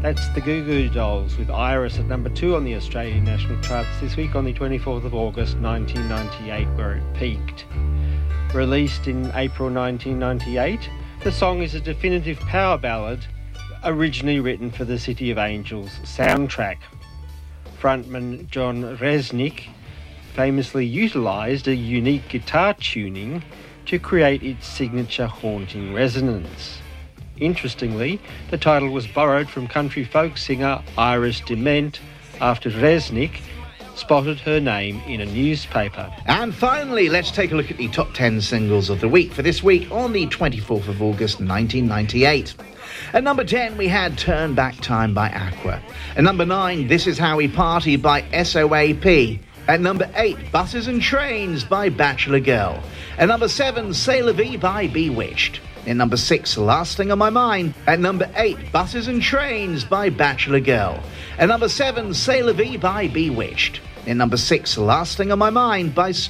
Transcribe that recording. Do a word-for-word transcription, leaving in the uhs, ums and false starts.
That's the Goo Goo Dolls with Iris at number two on the Australian National Charts this week on the twenty-fourth of August nineteen ninety-eight, where it peaked. Released in April nineteen ninety-eight, the song is a definitive power ballad originally written for the City of Angels soundtrack. Frontman John Rzeznik famously utilised a unique guitar tuning to create its signature haunting resonance. Interestingly, the title was borrowed from country folk singer Iris DeMent after Rzeznik spotted her name in a newspaper. And finally, let's take a look at the top ten singles of the week for this week on the twenty-fourth of August nineteen ninety-eight. At number ten, we had Turn Back Time by Aqua. At number nine, This Is How We Party by S O A P. At number eight, Buses and Trains by Bachelor Girl. At number seven, C'est La Vie by Bewitched. At number six, Last Thing on My Mind. At number eight, Buses and Trains by Bachelor Girl. At number seven, C'est La Vie by Bewitched. At number six, Last Thing on My Mind by